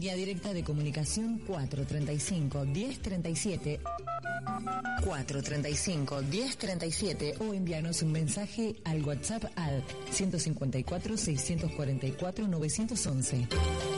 Línea directa de comunicación 435-1037, 435-1037 o envíanos un mensaje al WhatsApp al 154-644-911.